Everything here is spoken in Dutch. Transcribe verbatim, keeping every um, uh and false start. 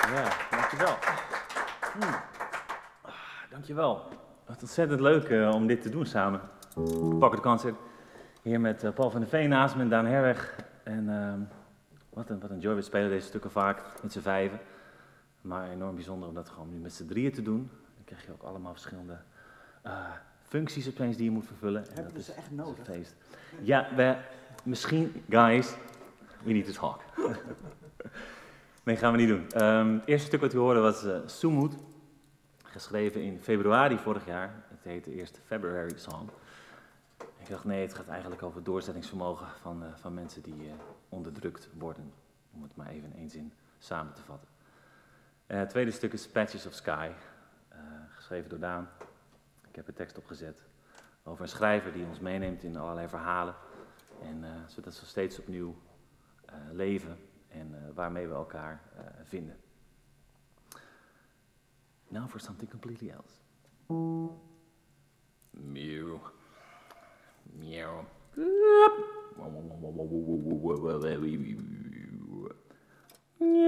Ja, dankjewel. Hmm. Ah, dankjewel. Wat ontzettend leuk uh, om dit te doen samen. Pocket Concert. Hier met uh, Paul van der Veen naast me en Daan Herweg. En uh, wat, een, wat een joy, we spelen deze stukken vaak met z'n vijven. Maar enorm bijzonder om dat gewoon nu met z'n drieën te doen. Dan krijg je ook allemaal verschillende uh, functies opeens die je moet vervullen. En Hebben we ze echt nodig? Een feest. Ja, we, misschien, guys, we need to talk. Nee, gaan we niet doen. Um, het eerste stuk wat u hoorde was uh, Sumut, geschreven in februari vorig jaar. Het heet de eerste February Song. Ik dacht, nee, het gaat eigenlijk over het doorzettingsvermogen van, uh, van mensen die uh, onderdrukt worden. Om het maar even in één zin samen te vatten. Uh, het tweede stuk is Patches of Sky, uh, geschreven door Daan. Ik heb de tekst opgezet over een schrijver die ons meeneemt in allerlei verhalen. En uh, zodat ze steeds opnieuw uh, leven. En uh, waarmee we elkaar uh, vinden. Now for something completely else. Meow. Meow. Meow.